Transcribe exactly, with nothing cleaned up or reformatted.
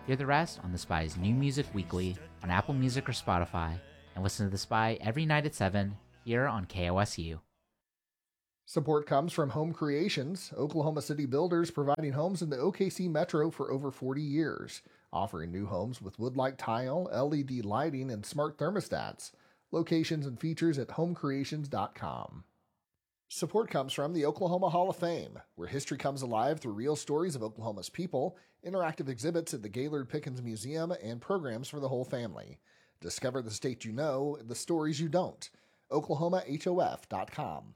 Hear the rest on The Spy's new music weekly on Apple Music or Spotify, and listen to The Spy every night at seven here on K O S U. Support comes from Home Creations, Oklahoma City builders providing homes in the O K C metro for over forty years, offering new homes with wood-like tile, L E D lighting, and smart thermostats. Locations and features at home creations dot com. Support comes from the Oklahoma Hall of Fame, where history comes alive through real stories of Oklahoma's people, interactive exhibits at the Gaylord Pickens Museum, and programs for the whole family. Discover the state you know, the stories you don't. oklahoma hof dot com.